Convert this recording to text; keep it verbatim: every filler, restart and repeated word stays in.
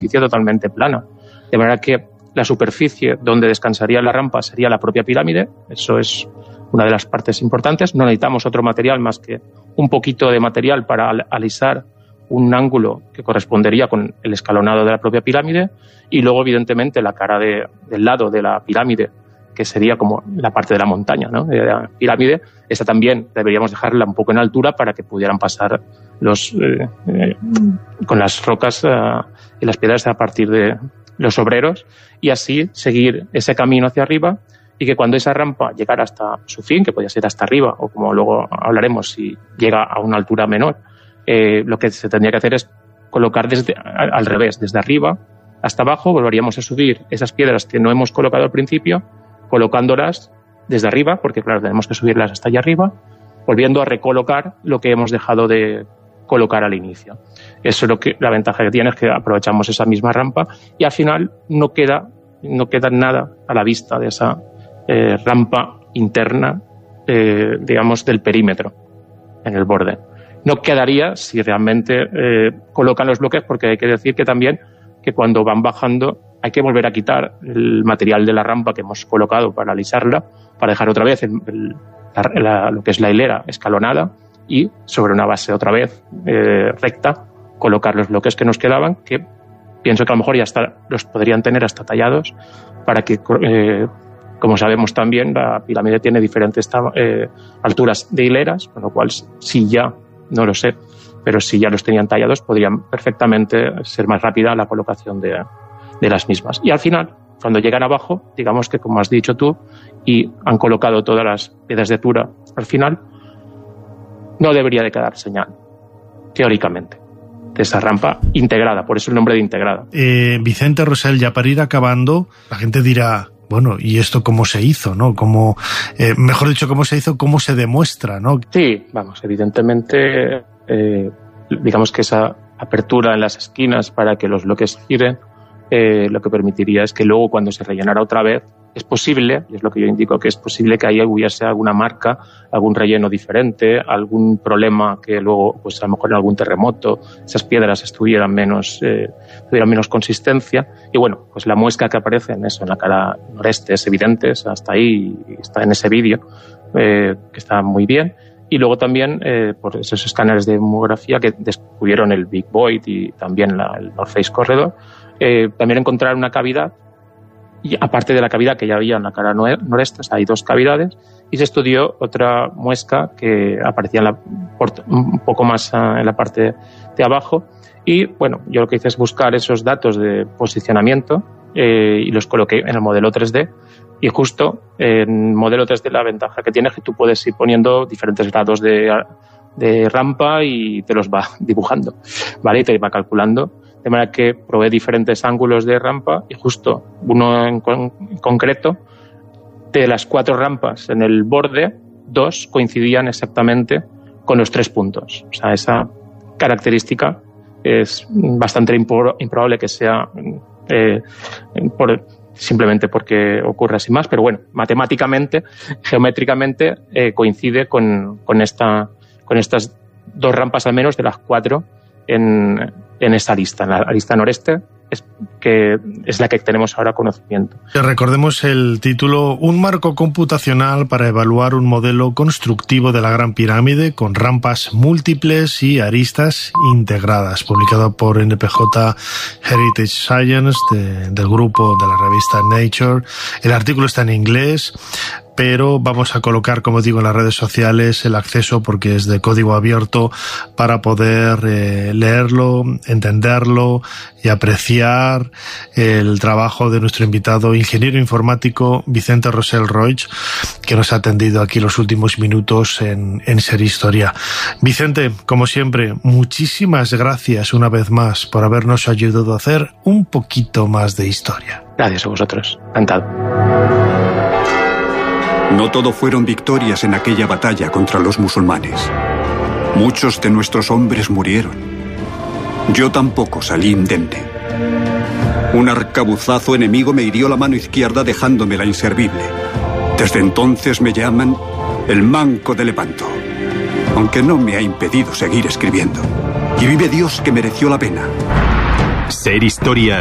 superficie totalmente plana. De manera que la superficie donde descansaría la rampa sería la propia pirámide. Eso es una de las partes importantes. No necesitamos otro material más que un poquito de material para alisar un ángulo que correspondería con el escalonado de la propia pirámide, y luego, evidentemente, la cara de, del lado de la pirámide, que sería como la parte de la montaña, ¿no?, de la pirámide. Esa también deberíamos dejarla un poco en altura para que pudieran pasar los eh, eh, con las rocas eh, y las piedras a partir de los obreros, y así seguir ese camino hacia arriba, y que cuando esa rampa llegara hasta su fin, que podía ser hasta arriba, o como luego hablaremos, si llega a una altura menor, eh, lo que se tendría que hacer es colocar desde al revés, desde arriba hasta abajo. Volveríamos a subir esas piedras que no hemos colocado al principio, colocándolas desde arriba, porque claro, tenemos que subirlas hasta allá arriba, volviendo a recolocar lo que hemos dejado de colocar al inicio. Eso es lo que la ventaja que tiene, es que aprovechamos esa misma rampa y al final no queda, no queda nada a la vista de esa eh, rampa interna, eh, digamos, del perímetro en el borde. No quedaría si realmente eh, colocan los bloques, porque hay que decir que también que cuando van bajando hay que volver a quitar el material de la rampa que hemos colocado para alisarla, para dejar otra vez el, el, la, la, lo que es la hilera escalonada, y sobre una base otra vez eh, recta colocar los bloques que nos quedaban, que pienso que a lo mejor ya hasta, los podrían tener hasta tallados, para que, eh, como sabemos también, la pirámide tiene diferentes eh, alturas de hileras, con lo cual si ya, no lo sé, pero si ya los tenían tallados, podrían perfectamente ser más rápida la colocación de, de las mismas. Y al final, cuando llegan abajo, digamos que, como has dicho tú, y han colocado todas las piedras de altura al final, no debería de quedar señal, teóricamente, de esa rampa integrada, por eso el nombre de integrada. Eh, Vicente Rosell, ya para ir acabando, la gente dirá, bueno, ¿y esto cómo se hizo, no? ¿Cómo, eh, mejor dicho, cómo se hizo, cómo se demuestra, no? Sí, vamos, evidentemente, eh, digamos que esa apertura en las esquinas para que los bloques giren, eh, lo que permitiría es que luego, cuando se rellenara otra vez, es posible, y es lo que yo indico, que es posible que ahí hubiese alguna marca, algún relleno diferente, algún problema que luego, pues a lo mejor en algún terremoto, esas piedras estuvieran menos, eh, tuvieran menos consistencia. Y bueno, pues la muesca que aparece en eso, en la cara noreste, es evidente, es hasta ahí, está en ese vídeo, eh, que está muy bien. Y luego también, eh, por esos escáneres de homografía que descubrieron el Big Void y también la, el North Face Corridor, eh, también encontraron una cavidad. Y aparte de la cavidad que ya había en la cara noreste, hay dos cavidades, y se estudió otra muesca que aparecía en la, un poco más en la parte de abajo. Y bueno, yo lo que hice es buscar esos datos de posicionamiento eh, y los coloqué en el modelo tres D. Y justo en el modelo tres D la ventaja que tiene es que tú puedes ir poniendo diferentes grados de, de rampa y te los va dibujando, ¿vale? Y te va calculando. De manera que probé diferentes ángulos de rampa y justo uno en, con, en concreto, de las cuatro rampas en el borde, dos coincidían exactamente con los tres puntos. O sea, esa característica es bastante impro, improbable que sea eh, por, simplemente porque ocurre así más, pero bueno, matemáticamente, geométricamente eh, coincide con, con, esta, con estas dos rampas al menos de las cuatro en, en esa lista, en la lista noreste, es, que es la que tenemos ahora conocimiento. Recordemos el título: Un marco computacional para evaluar un modelo constructivo de la Gran Pirámide con rampas múltiples y aristas integradas, publicado por N P J Heritage Science de, del grupo de la revista Nature. El artículo está en inglés, pero vamos a colocar, como digo, en las redes sociales el acceso, porque es de código abierto, para poder eh, leerlo, entenderlo y apreciar el trabajo de nuestro invitado, ingeniero informático Vicente Rosell Roig, que nos ha atendido aquí los últimos minutos en, en Ser Historia. Vicente, como siempre, muchísimas gracias una vez más por habernos ayudado a hacer un poquito más de historia. Gracias a vosotros, encantado. No todo fueron victorias en aquella batalla contra los musulmanes. Muchos de nuestros hombres murieron. Yo tampoco salí indemne. Un arcabuzazo enemigo me hirió la mano izquierda dejándomela inservible. Desde entonces me llaman el Manco de Lepanto, aunque no me ha impedido seguir escribiendo. Y vive Dios que mereció la pena. Ser Historia